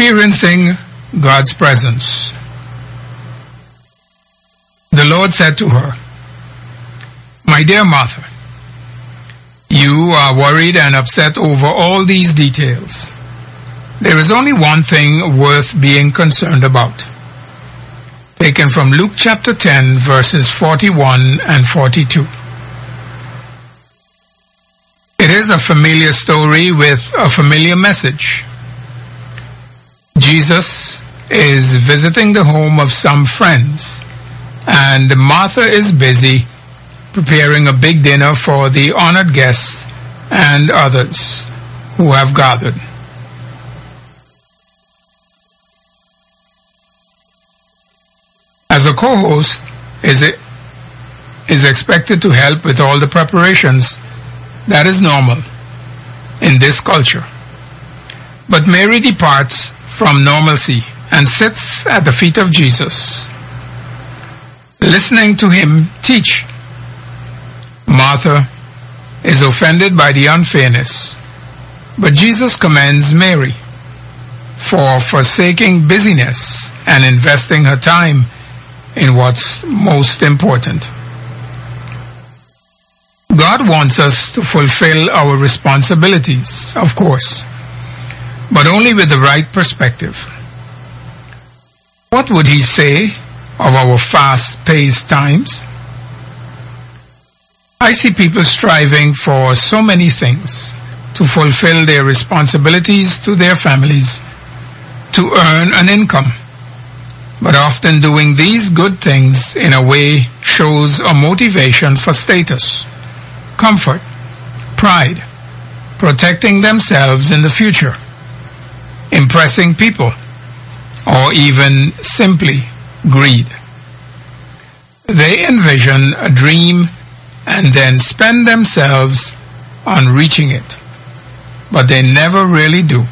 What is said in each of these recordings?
Experiencing God's presence. The Lord said to her, "My dear Martha, you are worried and upset over all these details. There is only one thing worth being concerned about." Taken from Luke chapter 10, verses 41 and 42. It is a familiar story with a familiar message. Jesus is visiting the home of some friends, and Martha is busy preparing a big dinner for the honored guests and others who have gathered. As a co-host is expected to help with all the preparations. That is normal in this culture. But Mary departs from normalcy and sits at the feet of Jesus, listening to him teach. Martha is offended by the unfairness, but Jesus commends Mary for forsaking busyness and investing her time in what's most important. God wants us to fulfill our responsibilities, of course, but only with the right perspective. What would he say of our fast-paced times? I see people striving for so many things to fulfill their responsibilities to their families, to earn an income. But often doing these good things in a way shows a motivation for status, comfort, pride, protecting themselves in the future, impressing people, or even simply greed. They envision a dream and then spend themselves on reaching it, but they never really do.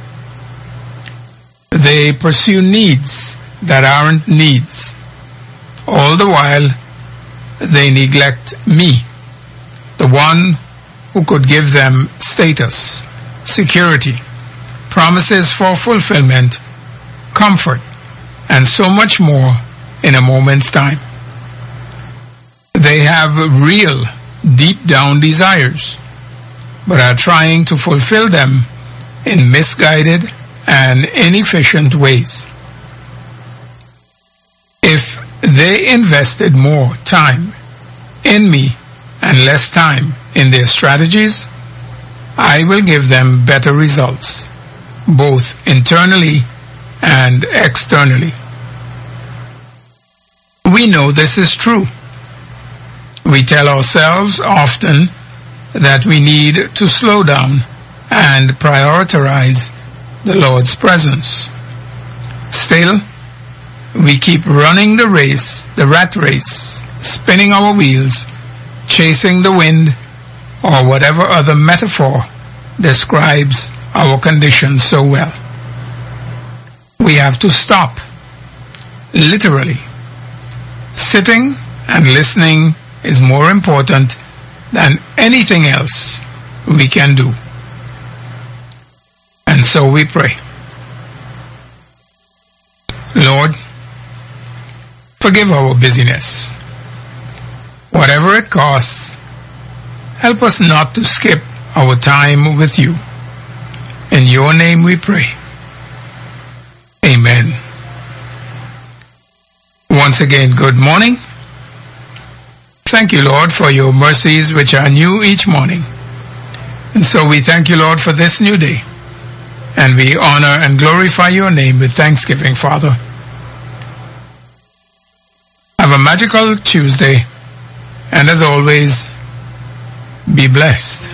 They pursue needs that aren't needs. All the while, they neglect me, the one who could give them status, security, promises for fulfillment, comfort, and so much more in a moment's time. They have real, deep-down desires, but are trying to fulfill them in misguided and inefficient ways. If they invested more time in me and less time in their strategies, I will give them better results, both internally and externally. We know this is true. We tell ourselves often that we need to slow down and prioritize the Lord's presence. Still, we keep running the race, the rat race, spinning our wheels, chasing the wind, or whatever other metaphor describes our condition so well. We have to stop. Literally. Sitting and listening is more important than anything else we can do. And so we pray. Lord, forgive our busyness. Whatever it costs, help us not to skip our time with you. In your name we pray. Amen. Once again, good morning. Thank you, Lord, for your mercies which are new each morning. And so we thank you, Lord, for this new day. And we honor and glorify your name with thanksgiving, Father. Have a magical Tuesday. And as always, be blessed.